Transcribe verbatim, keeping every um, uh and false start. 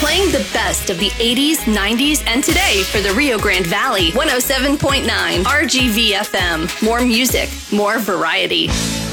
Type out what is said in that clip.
playing the best of the eighties, nineties, and today for the Rio Grande Valley. one oh seven point nine R G V F M. More music, more variety.